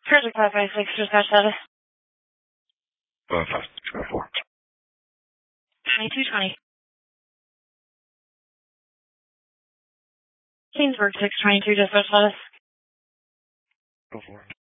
Project 556, dispatch status. 554. 2220. Kingsburg 622, dispatch status. Go for it.